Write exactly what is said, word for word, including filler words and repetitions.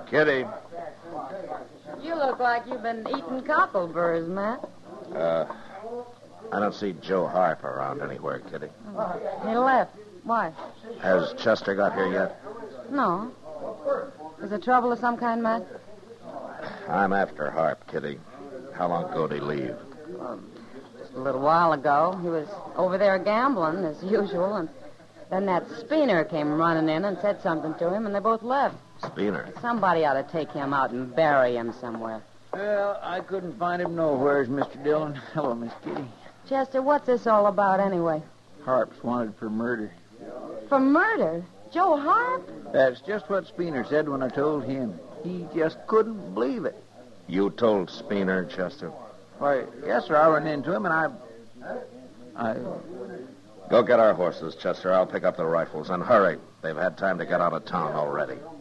Kitty. You look like you've been eating cockleburrs, Matt. Uh, I don't see Joe Harp around anywhere, Kitty. He left. Why? Has Chester got here yet? No. Is there trouble of some kind, Matt? I'm after Harp, Kitty. How long ago did he leave? Um, just a little while ago. He was over there gambling, as usual, and then that Speener came running in and said something to him, and they both left. Speener? Somebody ought to take him out and bury him somewhere. Well, I couldn't find him nowhere, Mister Dillon. Hello, Miss Kitty. Chester, what's this all about anyway? Harp's wanted for murder. For murder? Joe Harp? That's just what Speener said when I told him. He just couldn't believe it. You told Speener, Chester? Why, yes, sir. I ran into him, and I... I... Go get our horses, Chester. I'll pick up the rifles. And hurry. They've had time to get out of town already.